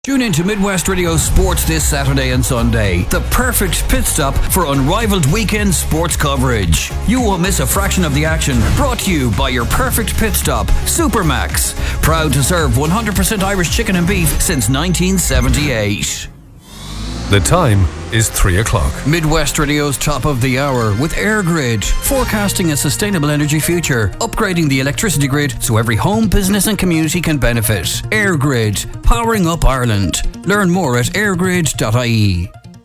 Tune in to Midwest Radio Sports this Saturday and Sunday. The perfect pit stop for unrivaled weekend sports coverage. You won't miss a fraction of the action. Brought to you by your perfect pit stop, Supermax. Proud to serve 100% Irish chicken and beef since 1978. The time is 3 o'clock. Midwest Radio's top of the hour with EirGrid, forecasting a sustainable energy future, upgrading the electricity grid so every home, business and community can benefit. EirGrid, powering up Ireland. Learn more at eirgrid.ie.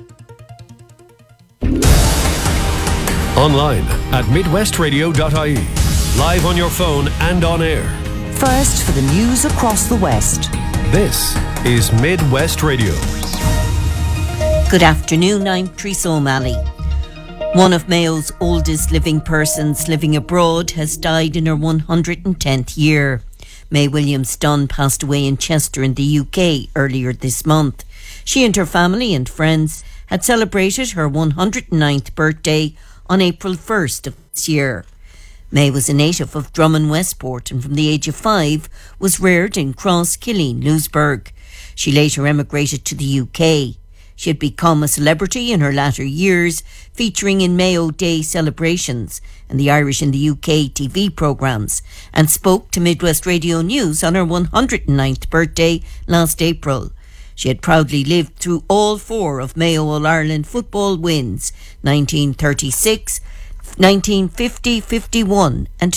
Online at midwestradio.ie. Live on your phone and on air. First for the news across the West. This is Midwest Radio. Good afternoon, I'm Teresa O'Malley. One of Mayo's oldest living persons living abroad has died in her 110th year. May Williams-Dunn passed away in Chester in the UK earlier this month. She and her family and friends had celebrated her 109th birthday on April 1st of this year. May was a native of Drummond Westport and from the age of 5 was reared in Cross, Killeen, Louisburgh. She later emigrated to the UK. She had become a celebrity in her latter years, featuring in Mayo Day celebrations and the Irish in the UK TV programmes, and spoke to Midwest Radio News on her 109th birthday last April. She had proudly lived through all 4 of Mayo All-Ireland football wins, 1936, 1950, 51 and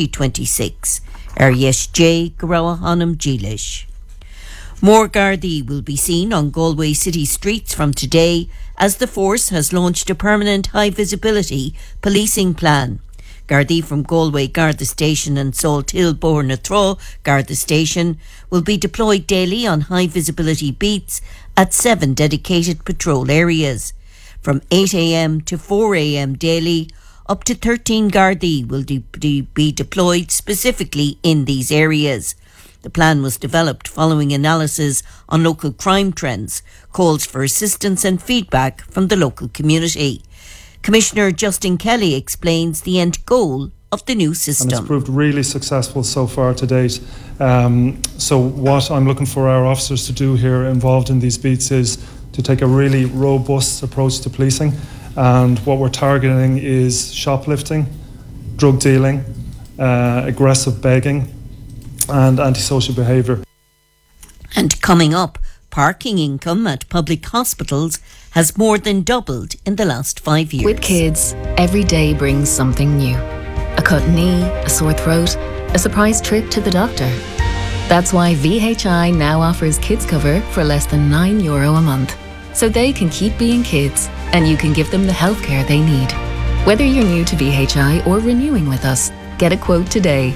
2026. Yes J. Garawahanam Geelish. More Gardaí will be seen on Galway city streets from today as the force has launched a permanent high-visibility policing plan. Gardaí from Galway Garda Station and Salt Hill Bornathraw Garda Station will be deployed daily on high-visibility beats at 7 dedicated patrol areas. From 8 a.m. to 4 a.m. daily, up to 13 Gardaí will be deployed specifically in these areas. The plan was developed following analysis on local crime trends, calls for assistance and feedback from the local community. Commissioner Justin Kelly explains the end goal of the new system. And it's proved really successful so far to date. So what I'm looking for our officers to do here involved in these beats is to take a really robust approach to policing. And what we're targeting is shoplifting, drug dealing, aggressive begging, and antisocial behaviour. And coming up, parking income at public hospitals has more than doubled in the last 5 years. With kids, every day brings something new. A cut knee, a sore throat, a surprise trip to the doctor. That's why VHI now offers kids cover for less than €9 a month. So they can keep being kids and you can give them the healthcare they need. Whether you're new to VHI or renewing with us, get a quote today.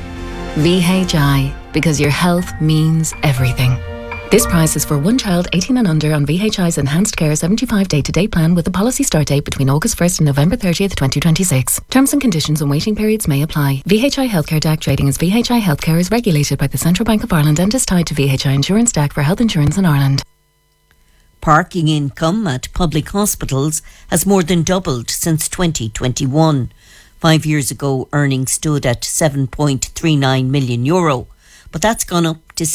VHI, because your health means everything. This price is for one child 18 and under on VHI's Enhanced Care 75 day-to-day plan with a policy start date between August 1st and November 30th, 2026. Terms and conditions and waiting periods may apply. VHI Healthcare DAC trading as VHI Healthcare is regulated by the Central Bank of Ireland and is tied to VHI Insurance DAC for health insurance in Ireland. Parking income at public hospitals has more than doubled since 2021. 5 years ago, earnings stood at €7.39 million, but that's gone up to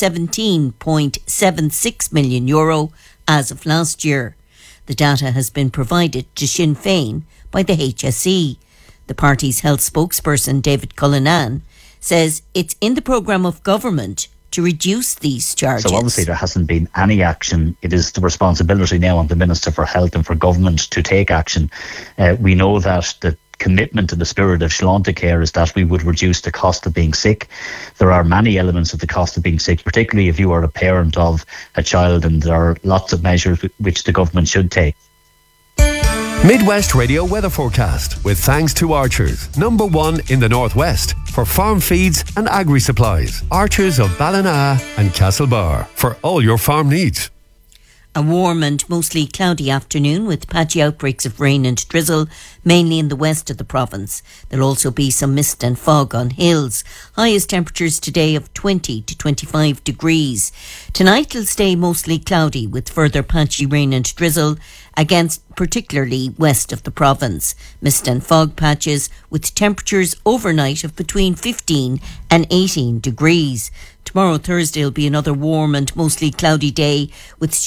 €17.76 million as of last year. The data has been provided to Sinn Féin by the HSE. The party's health spokesperson, David Cullinan, says it's in the programme of government to reduce these charges. So obviously there hasn't been any action. It is the responsibility now on the Minister for Health and for government to take action. We know that the commitment to the spirit of Sláinte Care is that we would reduce the cost of being sick. There are many elements of the cost of being sick, particularly if you are a parent of a child, and there are lots of measures which the government should take. Midwest Radio weather forecast with thanks to Archers, #1 in the Northwest for farm feeds and agri-supplies. Archers of Ballina and Castlebar for all your farm needs. A warm and mostly cloudy afternoon with patchy outbreaks of rain and drizzle, mainly in the west of the province. There'll also be some mist and fog on hills. Highest temperatures today of 20 to 25 degrees. Tonight it'll stay mostly cloudy with further patchy rain and drizzle, against particularly west of the province. Mist and fog patches with temperatures overnight of between 15 and 18 degrees. Tomorrow, Thursday, will be another warm and mostly cloudy day with